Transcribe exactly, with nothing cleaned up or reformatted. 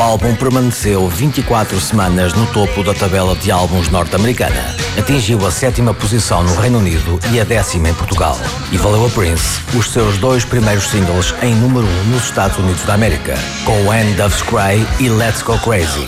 álbum permaneceu vinte e quatro semanas no topo da tabela de álbuns norte-americana. Atingiu a sétima posição no Reino Unido e a décima em Portugal. E valeu a Prince os seus dois primeiros singles em número um nos Estados Unidos da América, com When Doves Cry e Let's Go Crazy.